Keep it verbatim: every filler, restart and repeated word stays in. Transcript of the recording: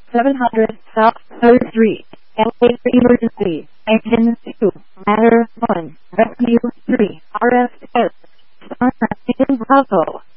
seven hundred South third Street, L A for emergency. Engine two, matter one, rescue three, R F S, San Francisco Bravo.